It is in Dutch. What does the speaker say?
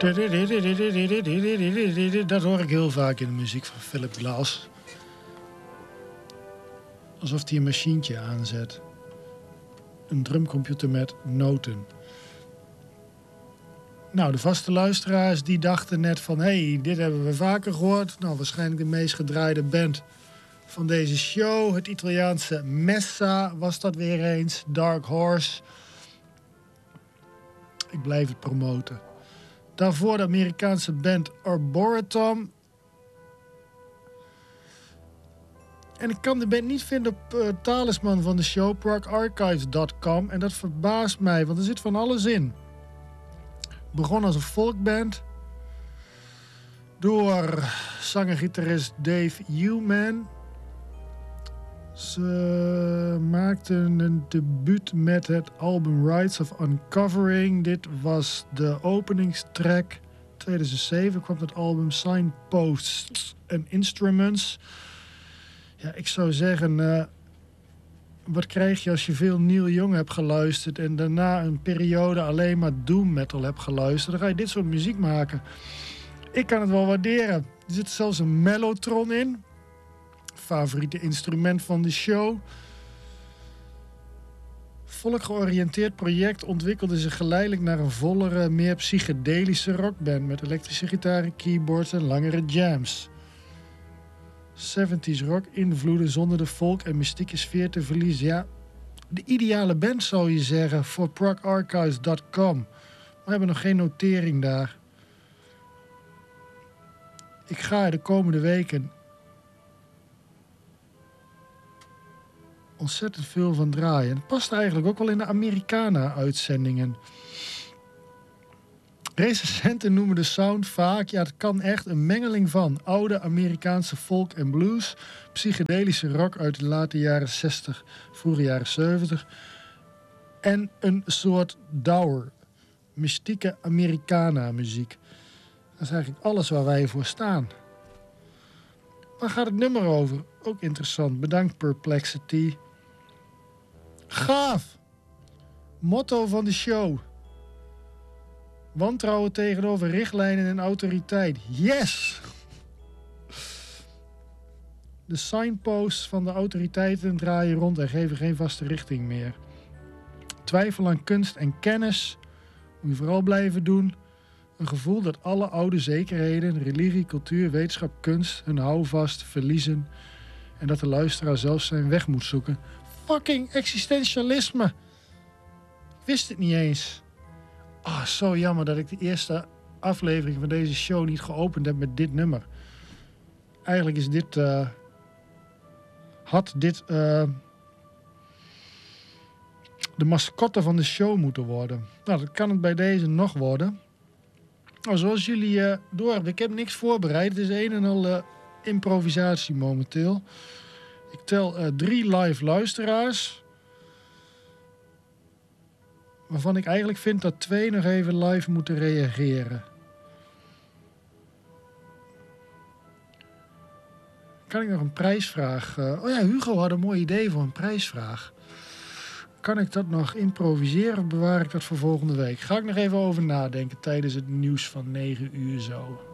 Dat hoor ik heel vaak in de muziek van Philip Glass. Alsof hij een machientje aanzet. Een drumcomputer met noten. Nou, de vaste luisteraars die dachten net van... hey, dit hebben we vaker gehoord. Nou, waarschijnlijk de meest gedraaide band van deze show. Het Italiaanse Messa was dat weer eens. Dark Horse. Ik blijf het promoten. Daarvoor de Amerikaanse band Arboretum. En ik kan de band niet vinden op talisman van de show, progarchives.com. En dat verbaast mij, want er zit van alles in. Begon als een folkband. Door zanger-gitarist Dave Hewman. Ze maakten een debuut met het album Rites of Uncovering. Dit was de openingstrack. 2007 kwam het album Signposts and Instruments. Ja, ik zou zeggen... wat krijg je als je veel Neil Young hebt geluisterd... en daarna een periode alleen maar doom metal hebt geluisterd? Dan ga je dit soort muziek maken. Ik kan het wel waarderen. Er zit zelfs een mellotron in. Favoriete instrument van de show. Volkgeoriënteerd project ontwikkelde zich geleidelijk naar een vollere, meer psychedelische rockband... met elektrische gitaren, keyboards en langere jams. 70s rock invloeden zonder de folk en mystieke sfeer te verliezen. Ja, de ideale band zou je zeggen voor progarchives.com. We hebben nog geen notering daar. Ik ga er de komende weken ontzettend veel van draaien. Het past eigenlijk ook wel in de Americana-uitzendingen. Recensenten noemen de sound vaak, ja, het kan echt een mengeling van oude Amerikaanse folk en blues, psychedelische rock uit de late jaren 60, vroege jaren 70 en een soort dour, mystieke Americana-muziek. Dat is eigenlijk alles waar wij voor staan. Waar gaat het nummer over? Ook interessant. Bedankt Perplexity. Gaaf! Motto van de show. Wantrouwen tegenover richtlijnen en autoriteit. Yes! De signposts van de autoriteiten draaien rond en geven geen vaste richting meer. Twijfel aan kunst en kennis moet je vooral blijven doen. Een gevoel dat alle oude zekerheden, religie, cultuur, wetenschap, kunst hun houvast verliezen en dat de luisteraar zelf zijn weg moet zoeken. Fucking existentialisme! Ik wist het niet eens. Ah, zo jammer dat ik de eerste aflevering van deze show niet geopend heb met dit nummer. Eigenlijk is dit... had dit de mascotte van de show moeten worden. Nou, dat kan het bij deze nog worden. Nou, zoals jullie door hebben, ik heb niks voorbereid. Het is een en al improvisatie momenteel. Ik tel 3 live luisteraars. Waarvan ik eigenlijk vind dat 2 nog even live moeten reageren. Kan ik nog een prijsvraag... oh ja, Hugo had een mooi idee voor een prijsvraag. Kan ik dat nog improviseren of bewaar ik dat voor volgende week? Ga ik nog even over nadenken tijdens het nieuws van 9 uur zo.